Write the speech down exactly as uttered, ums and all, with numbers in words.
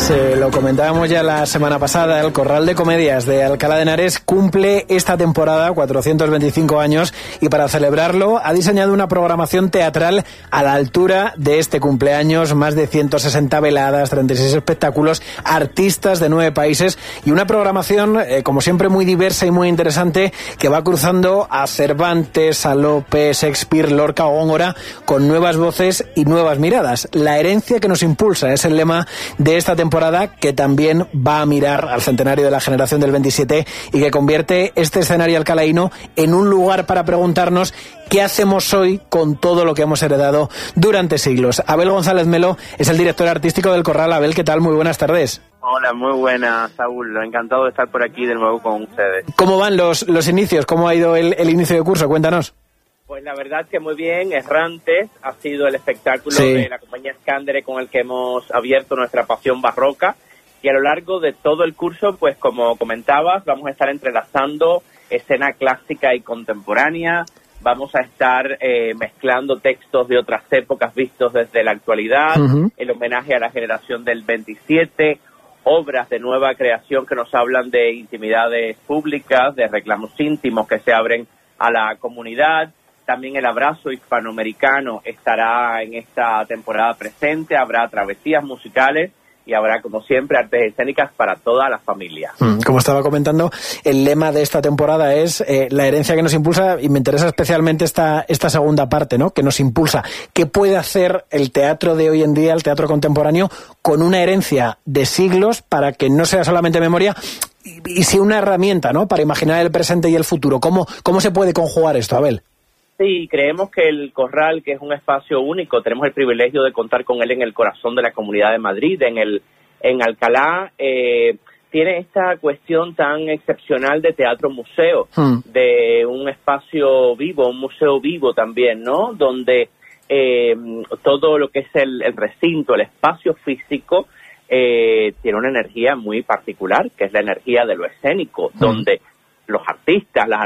Pues eh, lo comentábamos ya la semana pasada, el Corral de Comedias de Alcalá de Henares cumple esta temporada cuatrocientos veinticinco años y para celebrarlo ha diseñado una programación teatral a la altura de este cumpleaños, más de ciento sesenta veladas, treinta y seis espectáculos, artistas de nueve países y una programación, eh, como siempre, muy diversa y muy interesante que va cruzando a Cervantes, a Lope, Shakespeare, Lorca o Góngora con nuevas voces y nuevas miradas. La herencia que nos impulsa es el lema de esta temporada, que también va a mirar al centenario de la generación del veintisiete y que convierte este escenario alcalaíno en un lugar para preguntarnos qué hacemos hoy con todo lo que hemos heredado durante siglos. Abel González Melo es el director artístico del Corral. Abel, ¿qué tal? Muy buenas tardes. Hola, muy buenas, Saúl. Encantado de estar por aquí de nuevo con ustedes. ¿Cómo van los, los inicios? ¿Cómo ha ido el, el inicio de curso? Cuéntanos. Pues la verdad que muy bien, Errantes ha sido el espectáculo sí. de la compañía Scandere con el que hemos abierto nuestra pasión barroca, y a lo largo de todo el curso, pues como comentabas, vamos a estar entrelazando escena clásica y contemporánea, vamos a estar eh, mezclando textos de otras épocas vistos desde la actualidad, uh-huh. el homenaje a la generación del veintisiete, obras de nueva creación que nos hablan de intimidades públicas, de reclamos íntimos que se abren a la comunidad. También el abrazo hispanoamericano estará en esta temporada presente, habrá travesías musicales y habrá, como siempre, artes escénicas para toda la familia. Como estaba comentando, el lema de esta temporada es eh, la herencia que nos impulsa, y me interesa especialmente esta, esta segunda parte, ¿no? Que nos impulsa. ¿Qué puede hacer el teatro de hoy en día, el teatro contemporáneo, con una herencia de siglos para que no sea solamente memoria y, y sea una herramienta, ¿no? Para imaginar el presente y el futuro? ¿Cómo, cómo se puede conjugar esto, Abel? Sí, creemos que el Corral, que es un espacio único, tenemos el privilegio de contar con él en el corazón de la Comunidad de Madrid, en el en Alcalá, eh, tiene esta cuestión tan excepcional de teatro-museo, hmm. de un espacio vivo, un museo vivo también, ¿no? Donde eh, todo lo que es el, el recinto, el espacio físico, eh, tiene una energía muy particular, que es la energía de lo escénico, hmm. donde los artistas, las